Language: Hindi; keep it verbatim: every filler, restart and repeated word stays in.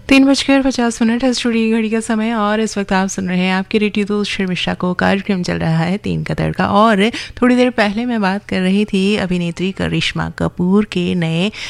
तीन बजकर पचास मिनट है स्टूडियो घड़ी का समय और इस वक्त आप सुन रहे हैं आपके रेडियो दोस्त शर्मिष्ठा को। कार्यक्रम चल रहा है तीन का तड़का और थोड़ी देर पहले मैं बात कर रही थी अभिनेत्री करिश्मा कपूर के नए